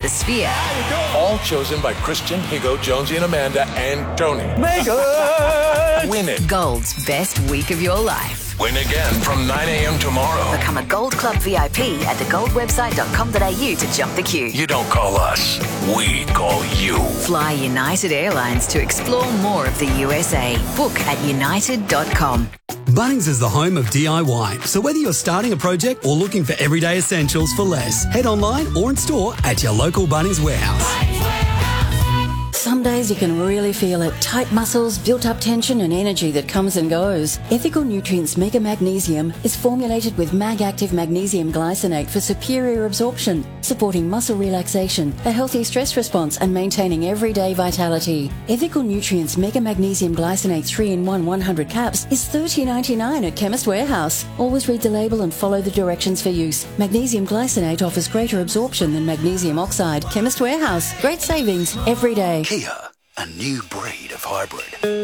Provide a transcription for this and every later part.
the Sphere. All chosen by Christian, Higo, Jonesy and Amanda and Tony. Megan! Win it. Gold's best week of your life. Win again from 9 a.m. tomorrow. Become a Gold Club VIP at thegoldwebsite.com.au to jump the queue. You don't call us, we call you. Fly United Airlines to explore more of the USA. Book at united.com. Bunnings is the home of DIY, so whether you're starting a project or looking for everyday essentials for less, head online or in store at your local Bunnings warehouse. Some days you can really feel it. Tight muscles, built-up tension and energy that comes and goes. Ethical Nutrients Mega Magnesium is formulated with Mag-Active Magnesium Glycinate for superior absorption, supporting muscle relaxation, a healthy stress response and maintaining everyday vitality. Ethical Nutrients Mega Magnesium Glycinate 3-in-1 100 caps is $30.99 at Chemist Warehouse. Always read the label and follow the directions for use. Magnesium Glycinate offers greater absorption than magnesium oxide. Chemist Warehouse. Great savings every day. Kia, a new breed of hybrid.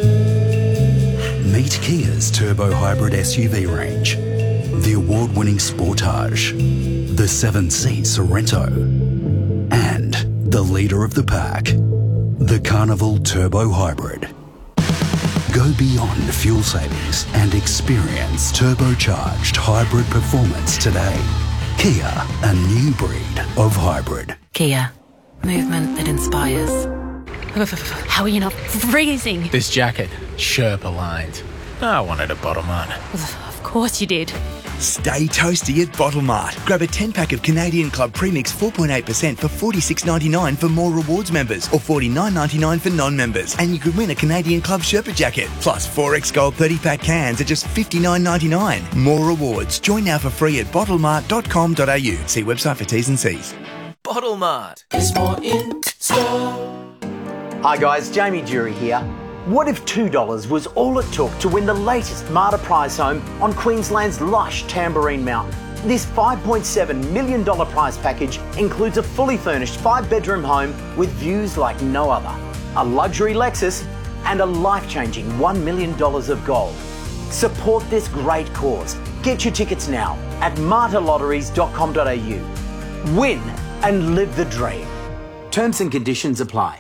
Meet Kia's turbo hybrid SUV range. The award-winning Sportage, the 7-seat Sorento, and the leader of the pack, the Carnival Turbo Hybrid. Go beyond fuel savings and experience turbocharged hybrid performance today. Kia, a new breed of hybrid. Kia, movement that inspires. How are you not freezing? This jacket, Sherpa lined. I wanted a Bottle Mart. Of course you did. Stay toasty at Bottle Mart. Grab a 10-pack of Canadian Club Premix 4.8% for $46.99 for More Rewards members or $49.99 for non-members. And you could win a Canadian Club Sherpa jacket. Plus 4X Gold 30-pack cans at just $59.99. More rewards. Join now for free at bottlemart.com.au. See website for T's and C's. Bottle Mart is more in store. Hi guys, Jamie Jury here. What if $2 was all it took to win the latest Marta prize home on Queensland's lush Tamborine Mountain? This $5.7 million prize package includes a fully furnished 5-bedroom home with views like no other, a luxury Lexus and a life-changing $1 million of gold. Support this great cause. Get your tickets now at martalotteries.com.au. Win and live the dream. Terms and conditions apply.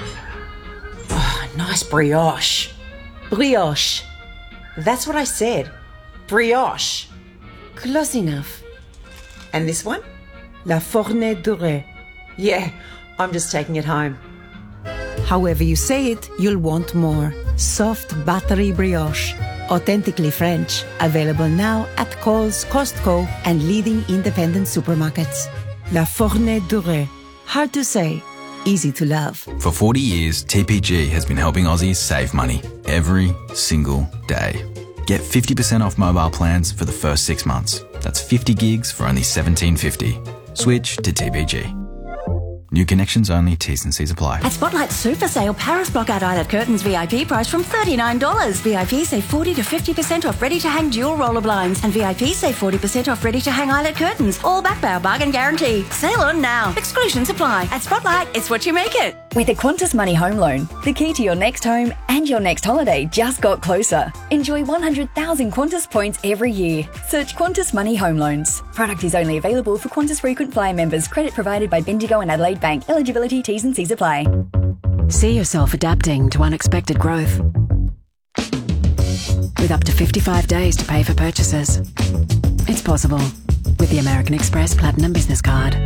Nice brioche. Brioche. That's what I said. Brioche. Close enough. And this one? La Fourne Dorée. Yeah, I'm just taking it home. However you say it, you'll want more. Soft buttery brioche. Authentically French. Available now at Coles, Costco and leading independent supermarkets. La Fourne Dorée. Hard to say. Easy to love. For 40 years, TPG has been helping Aussies save money every single day. Get 50% off mobile plans for the first 6 months. That's 50 gigs for only $17.50. Switch to TPG. New connections only, T's and C's apply. At Spotlight Super Sale, Paris Blockout Eyelet Curtains VIP price from $39. VIP save 40 to 50% off ready-to-hang dual roller blinds. And VIP save 40% off ready-to-hang eyelet curtains. All backed by our bargain guarantee. Sale on now. Exclusions apply. At Spotlight, it's what you make it. With a Qantas Money Home Loan, the key to your next home and your next holiday just got closer. Enjoy 100,000 Qantas points every year. Search Qantas Money Home Loans. Product is only available for Qantas Frequent Flyer members. Credit provided by Bendigo and Adelaide Bank. Eligibility, T's and C's apply. See yourself adapting to unexpected growth. With up to 55 days to pay for purchases. It's possible with the American Express Platinum Business Card.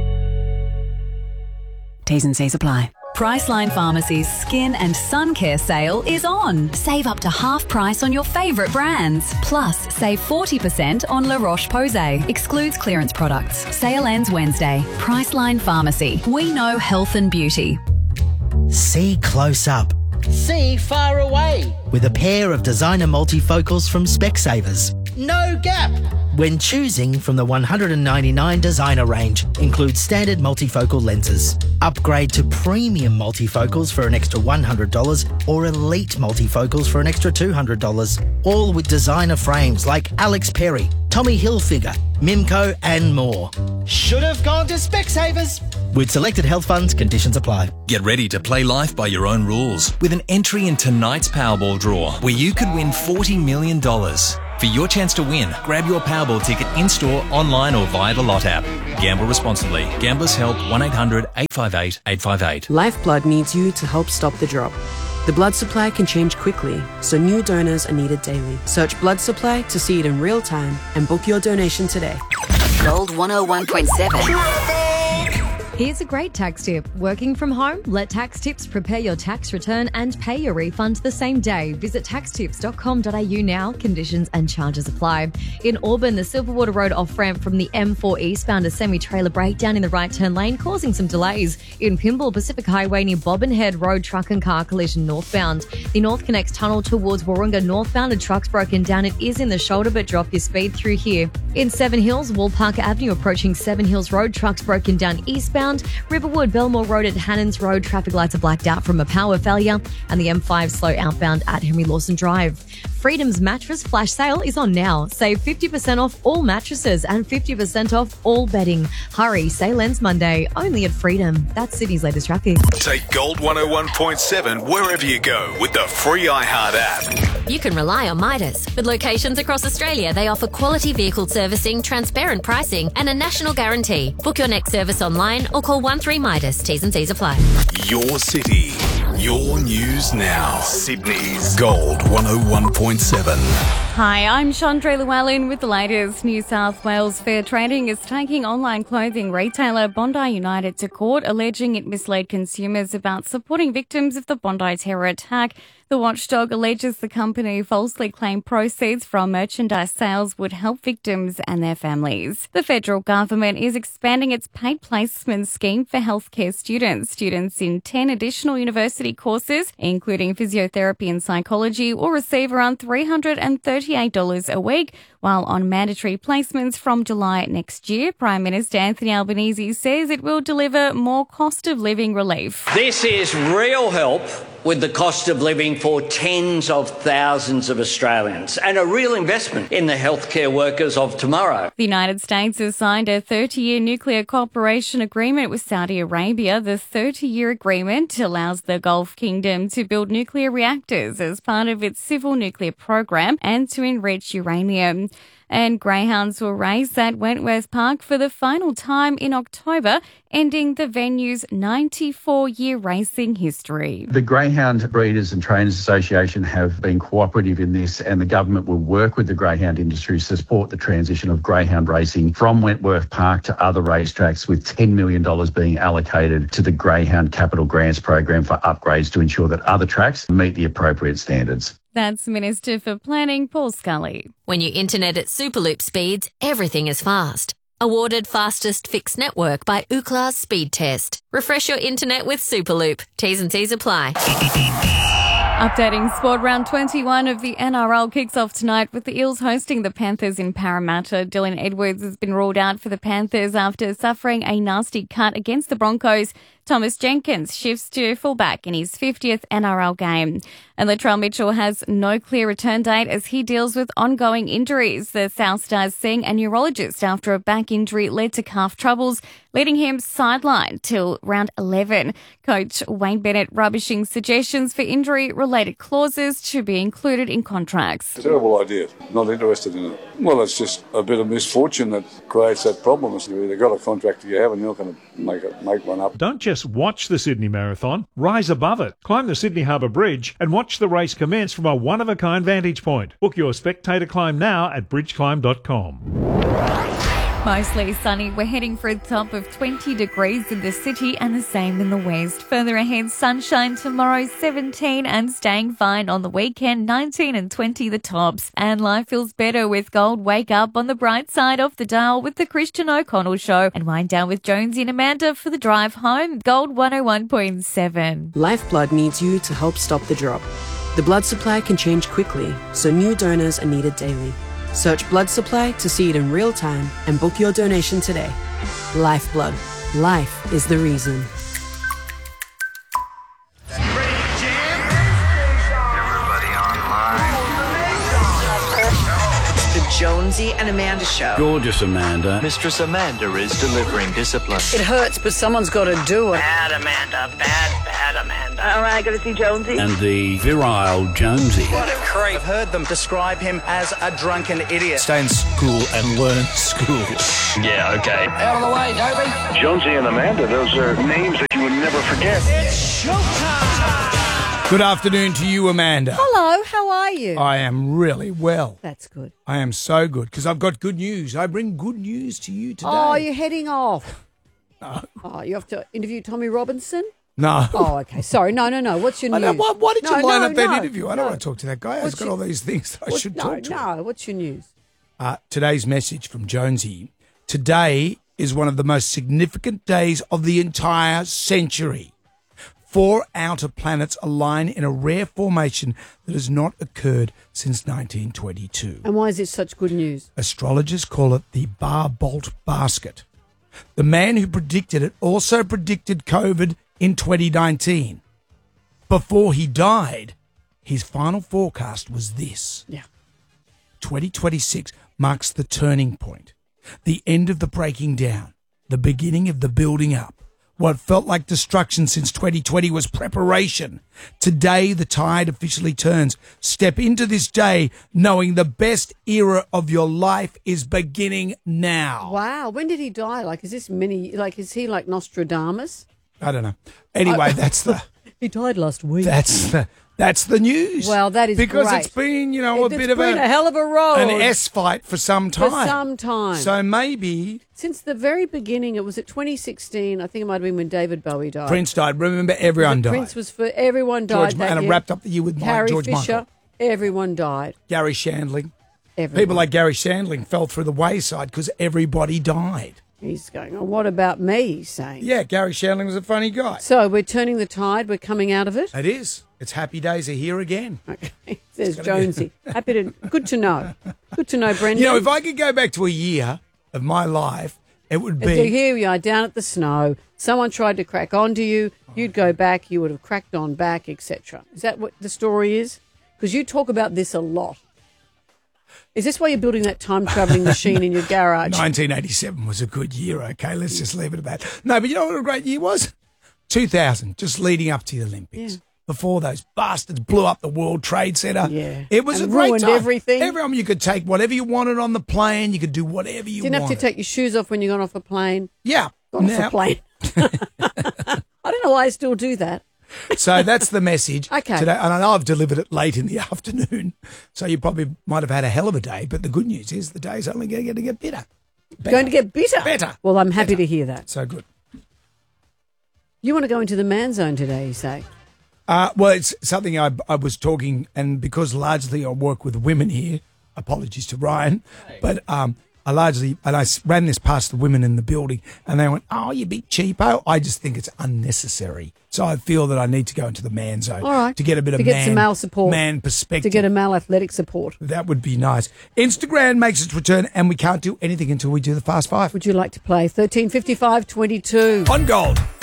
T's and C's apply. Priceline Pharmacy's Skin and Sun Care sale is on. Save up to half price on your favourite brands. Plus, save 40% on La Roche-Posay. Excludes clearance products. Sale ends Wednesday. Priceline Pharmacy. We know health and beauty. See close up. See far away. With a pair of designer multifocals from Specsavers. No gap. When choosing from the 199 designer range, includes standard multifocal lenses. Upgrade to premium multifocals for an extra $100 or elite multifocals for an extra $200. All with designer frames like Alex Perry, Tommy Hilfiger, Mimco and more. Should have gone to Specsavers. With selected health funds, conditions apply. Get ready to play life by your own rules with an entry in tonight's Powerball draw where you could win $40 million. For your chance to win, grab your Powerball ticket in-store, online or via the Lot app. Gamble responsibly. Gamblers Help 1-800-858-858. Lifeblood needs you to help stop the drop. The blood supply can change quickly, so new donors are needed daily. Search blood supply to see it in real time and book your donation today. Gold 101.7. Here's a great tax tip. Working from home? Let Tax Tips prepare your tax return and pay your refund the same day. Visit taxtips.com.au now. Conditions and charges apply. In Auburn, the Silverwater Road off-ramp from the M4 eastbound a semi-trailer breakdown in the right turn lane, causing some delays. In Pymble, Pacific Highway near Bobbin Head Road, truck and car collision northbound. The North Connects tunnel towards Warringah northbound, a truck's broken down. It is in the shoulder, but drop your speed through here. In Seven Hills, Woolpark Avenue approaching Seven Hills Road, trucks broken down eastbound. Riverwood, Belmore Road at Hannons Road, traffic lights are blacked out from a power failure, and the M5 slow outbound at Henry Lawson Drive. Freedom's mattress flash sale is on now. Save 50% off all mattresses and 50% off all bedding. Hurry, sale ends Monday, only at Freedom. That's Sydney's latest traffic. Take Gold 101.7 wherever you go with the free iHeart app. You can rely on Midas. With locations across Australia, they offer quality vehicle servicing, transparent pricing, and a national guarantee. Book your next service online or call 13 Midas. T's and C's apply. Your city, your news now. Sydney's Gold 101.7. Hi, I'm Chandra Llewellyn with the latest. New South Wales Fair Trading is taking online clothing retailer Bondi United to court, alleging it misled consumers about supporting victims of the Bondi terror attack. The watchdog alleges the company falsely claimed proceeds from merchandise sales would help victims and their families. The federal government is expanding its paid placement scheme for healthcare students. Students in 10 additional university courses, including physiotherapy and psychology, will receive around $338 a week, while on mandatory placements from July next year. Prime Minister Anthony Albanese says it will deliver more cost of living relief. This is real help with the cost of living for tens of thousands of Australians and a real investment in the healthcare workers of tomorrow. The United States has signed a 30-year nuclear cooperation agreement with Saudi Arabia. The 30-year agreement allows the Gulf Kingdom to build nuclear reactors as part of its civil nuclear program and to enrich uranium. And greyhounds will race at Wentworth Park for the final time in October, ending the venue's 94-year racing history. The Greyhound Breeders and Trainers Association have been cooperative in this, and the government will work with the greyhound industry to support the transition of greyhound racing from Wentworth Park to other racetracks, with $10 million being allocated to the Greyhound Capital Grants program for upgrades to ensure that other tracks meet the appropriate standards. That's Minister for Planning, Paul Scully. When you internet at Superloop speeds, everything is fast. Awarded fastest fixed network by Ookla's Speed Test. Refresh your internet with Superloop. T's and C's apply. Updating sport, round 21 of the NRL kicks off tonight with the Eels hosting the Panthers in Parramatta. Dylan Edwards has been ruled out for the Panthers after suffering a nasty cut against the Broncos. Thomas Jenkins shifts to fullback in his 50th NRL game. And Latrell Mitchell has no clear return date as he deals with ongoing injuries. The South Stars seeing a neurologist after a back injury led to calf troubles, leading him sidelined till round 11. Coach Wayne Bennett rubbishing suggestions for injury-related clauses to be included in contracts. Terrible idea. Not interested in it. Well, it's just a bit of misfortune that creates that problem. You either got a contract or you haven't. You're not going to make one up. Don't just watch the Sydney Marathon. Rise above it. Climb the Sydney Harbour Bridge and watch the race commence from a one-of-a-kind vantage point. Book your spectator climb now at bridgeclimb.com. Mostly sunny. We're heading for a top of 20 degrees in the city and the same in the west. Further ahead, sunshine tomorrow, 17 and staying fine on the weekend, 19 and 20 the tops. And life feels better with gold. Wake up on the bright side of the dial with the Christian O'Connell Show and wind down with Jonesy and Amanda for the drive home. Gold 101.7. Lifeblood needs you to help stop the drop. The blood supply can change quickly, so new donors are needed daily. Search blood supply to see it in real time and book your donation today. Lifeblood. Life is the reason. The Jonesy and Amanda Show. Gorgeous Amanda. Mistress Amanda is delivering discipline. It hurts, but someone's got to do it. Bad Amanda, bad Amanda. Amanda. All right, got to see Jonesy. And the virile Jonesy. What a creep. I've heard them describe him as a drunken idiot. Stay in school and learn school. Yeah, okay. Out of the way, Toby. Jonesy and Amanda, those are names that you would never forget. It's showtime. Good afternoon to you, Amanda. Hello, how are you? I am really well. That's good. I am so good because I've got good news. I bring good news to you today. Oh, you're heading off. No. Oh, you have to interview Tommy Robinson? No. Oh, okay. Sorry. No. What's your news? Why did you line up that interview? I don't no. want to talk to that guy. He's got all these things that I should talk to. No, what's your news? Today's message from Jonesy. Today is one of the most significant days of the entire century. 4 outer planets align in a rare formation that has not occurred since 1922. And why is it such good news? Astrologers call it the Bar-Bolt Basket. The man who predicted it also predicted COVID in 2019. Before he died, his final forecast was this. Yeah. 2026 marks the turning point, the end of the breaking down, the beginning of the building up. What felt like destruction since 2020 was preparation. Today, the tide officially turns. Step into this day knowing the best era of your life is beginning now. Wow. When did he die? Is he like Nostradamus? I don't know. Anyway, that's the... He died last week. That's the news. Well, that is because great. It's been, a bit of a hell of a road. An S fight for some time. So maybe... Since the very beginning, it was at 2016, I think it might have been when David Bowie died. Prince died. Remember, everyone died. Prince was for... Everyone died that and year. it wrapped up the year with George Fisher, Michael. Everyone died. Gary Shandling. Everyone. People like Gary Shandling fell through the wayside because everybody died. He's going, oh, what about me, he's saying. Yeah, Gary Shandling was a funny guy. So we're turning the tide. We're coming out of it. It is. It's happy days are here again. Okay, says Jonesy. Good to know. Good to know, Brendan. If I could go back to a year of my life, it would be... So here we are down at the snow. Someone tried to crack onto you. You'd go back. You would have cracked on back, etc. Is that what the story is? Because you talk about this a lot. Is this why you're building that time-travelling machine in your garage? 1987 was a good year, okay? Let's just leave it at that. No, but you know what a great year was? 2000, just leading up to the Olympics. Yeah. Before those bastards blew up the World Trade Center. Yeah. It was and a great ruined time. Everything. Everyone, you could take whatever you wanted on the plane. You could do whatever you wanted. Didn't have to take your shoes off when you got off a plane. Yeah. Got off a plane. I don't know why I still do that. So that's the message okay. today. And I know I've delivered it late in the afternoon, so you probably might have had a hell of a day. But the good news is the day's only going to get better. Going to get bitter? Better. Well, I'm happy to hear that. So good. You want to go into the man zone today, you say? Well, it's something I was talking, and because largely I work with women here, apologies to Ryan, but I ran this past the women in the building, and they went, oh, you big cheapo. I just think it's unnecessary. So I feel that I need to go into the man zone to get a bit of some male support, man perspective. To get a male athletic support. That would be nice. Instagram makes its return, and we can't do anything until we do the Fast Five. Would you like to play 135522? On Gold.